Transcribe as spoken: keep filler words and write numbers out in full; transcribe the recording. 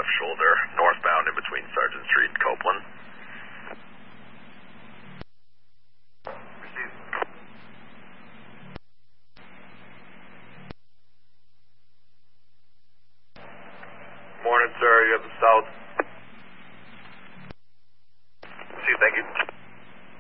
left shoulder, northbound in between Sergeant Street and Copeland. Received. Morning, sir. You have the south. See, thank you.